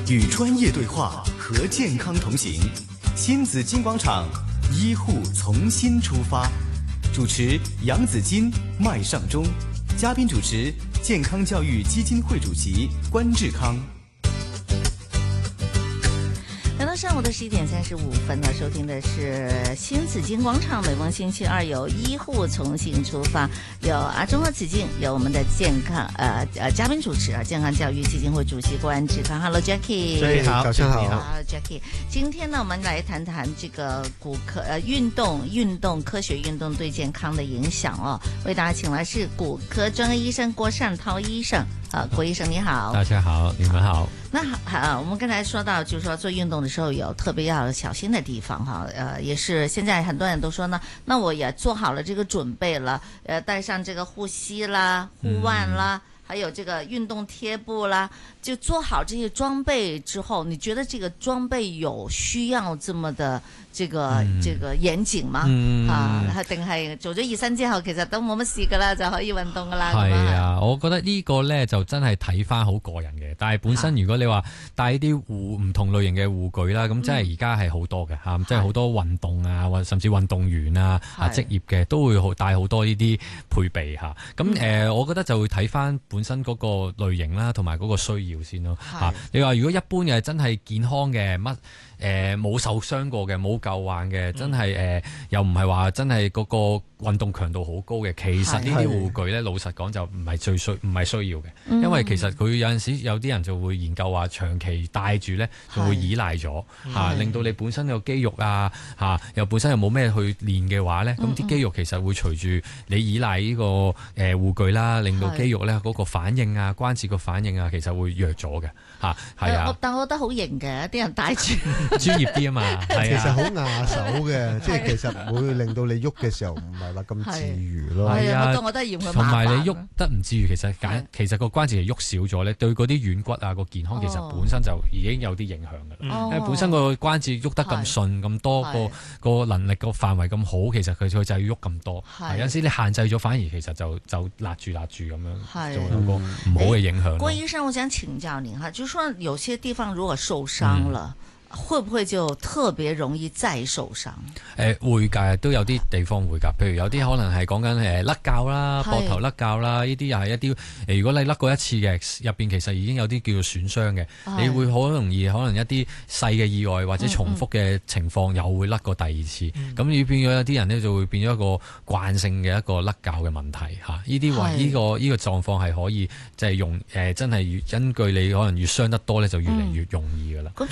与专业对话，和健康同行。新紫金广场，医护从新出发。主持杨子金、麦尚中，嘉宾主持健康教育基金会主席关志康。 来到上午的11点35分呢，收听的是新紫金广场，每逢星期二有医护从新出发，有阿中和子敬，有我们的健康嘉宾主持健康教育基金会主席关志康。Hello Jackie， 好，早上好。 好 Jackie， 今天呢，我们来谈谈这个骨科运动科学运动对健康的影响哦。为大家请来是骨科专科医生郭善涛医生。郭医生你好。 大家好，你们好。 那好，我们刚才说到，就是说做运动的时候有特别要小心的地方哈，也是现在很多人都说呢，那我也做好了这个准备了，带上这个护膝啦、护腕啦，还有这个运动贴布啦，就做好这些装備之後，你覺得這個裝備有需要這麼的這個嚴謹嗎？定係做咗熱身之後，其實都冇乜事噶啦，就可以運動噶啦。 係啊，我覺得呢個呢就真係睇翻好個人嘅。但係本身如果你話帶啲唔同類型嘅護具啦，咁真係而家係好多嘅嚇，即係好多運動啊，或甚至運動員啊職業嘅都會帶好多呢啲配備嚇。咁我覺得就會睇翻本身嗰個類型啦，同埋嗰個需要先咯嚇。你話如果一般嘅真係健康嘅乜冇受傷過嘅，冇舊患嘅，真係又唔係話真係嗰個運動強度好高嘅，其實呢啲護具咧，老實講就唔係需要嘅，因為其實佢有陣時有啲人就會研究話長期戴住咧，就會依賴咗令到你本身個肌肉又本身又冇咩去練嘅話咧，咁啲肌肉其實會隨住你依賴呢個護具啦，令到肌肉咧嗰個反應啊、關節個反應啊，其實會弱咗嘅係啊。 但我覺得好型嘅，啲人戴住。 專業啲啊嘛，其實好牙手嘅，即係其實會令到你喐嘅時候唔係話咁自如咯。 係啊，我都嫌佢麻煩。 同埋你喐得唔自如，其實個關節係喐少咗咧，對嗰啲軟骨啊個健康其實本身就已經有啲影響㗎啦。因為本身個關節喐得咁順咁多，個能力個範圍咁好，其實佢就要喐咁多。有陣時你限制咗，反而其實就勒住咁樣，就有個唔好嘅影響。 郭醫生，我想請教您哈，就是說有些地方如果受傷了。會不會就特別容易再受傷？ 會㗎，都有啲地方會㗎。譬如有啲可能係講緊甩臼啦、膊頭甩臼啦，呢啲又係一啲如果你甩過一次嘅，入邊其實已經有啲叫做損傷嘅，你會好容易可能一啲細嘅意外或者重複嘅情況又會甩過第二次。咁你變咗有啲人呢，就會變咗一個慣性嘅一個甩臼嘅問題嚇。呢啲話呢個狀況係可以即係真係根據你可能越傷得多咧，就越嚟越容易㗎啦。 咁